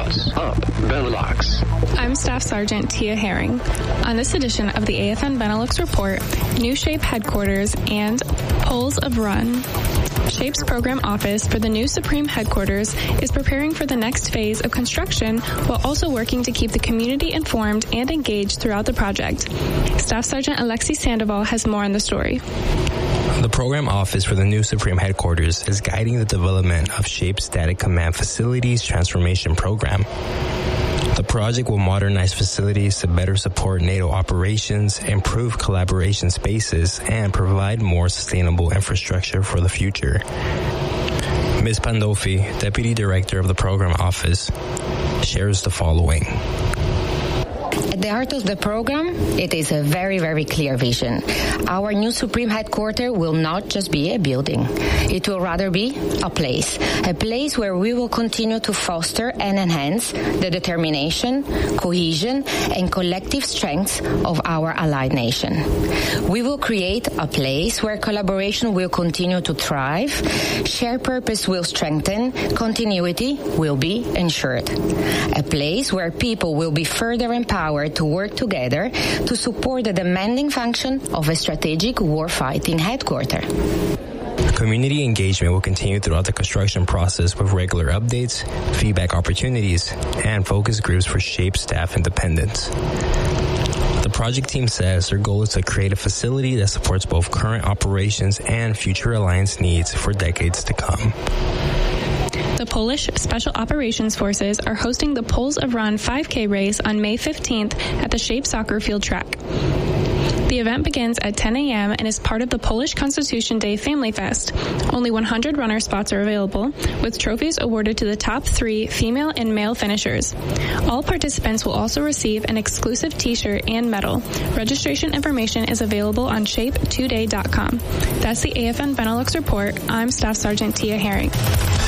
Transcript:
What's up, Benelux? I'm Staff Sergeant Tia Herring. On this edition of the AFN Benelux Report, new SHAPE headquarters and Poles of Run. SHAPE's program office for the new Supreme headquarters is preparing for the next phase of construction while also working to keep the community informed and engaged throughout the project. Staff Sergeant Alexi Sandoval has more on the story. The program office for the new Supreme headquarters is guiding the development of SHAPE's Static Command Facilities Transformation Program. The project will modernize facilities to better support NATO operations, improve collaboration spaces, and provide more sustainable infrastructure for the future. Ms. Pandolfi, Deputy Director of the Program Office, shares the following. At the heart of the program, it is a very, very clear vision. Our new Supreme headquarters will not just be a building. It will rather be a place where we will continue to foster and enhance the determination, cohesion, and collective strengths of our allied nation. We will create a place where collaboration will continue to thrive, shared purpose will strengthen, continuity will be ensured. A place where people will be further empowered to work together to support the demanding function of a strategic warfighting headquarters. Community engagement will continue throughout the construction process with regular updates, feedback opportunities, and focus groups for SHAPE staff independence. The project team says their goal is to create a facility that supports both current operations and future alliance needs for decades to come. The Polish Special Operations Forces are hosting the Poles of Run 5K race on May 15th at the SHAPE soccer field track. The event begins at 10 a.m. and is part of the Polish Constitution Day Family Fest. Only 100 runner spots are available, with trophies awarded to the top 3 female and male finishers. All participants will also receive an exclusive t-shirt and medal. Registration information is available on shape2day.com. That's the AFN Benelux Report. I'm Staff Sergeant Tia Herring.